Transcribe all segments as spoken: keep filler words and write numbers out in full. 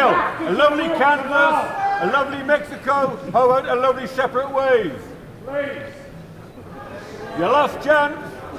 Brazil, a lovely Kansas, a lovely Mexico, how about a lovely separate ways? Your last chance.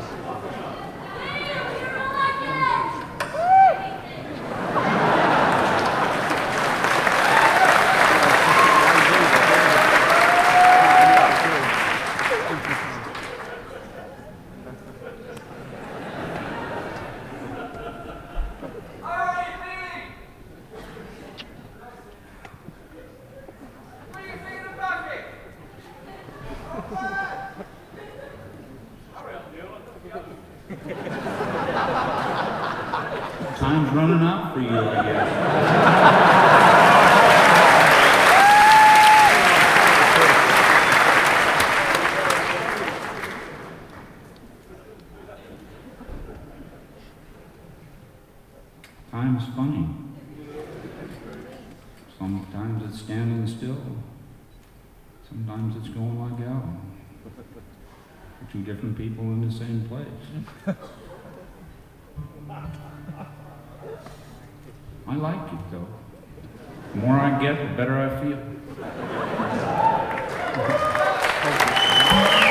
Time's running out for you, I guess. Time's funny. Sometimes it's standing still. Sometimes it's going like that. Two different people in the same place. I like it, though. The more I get, the better I feel.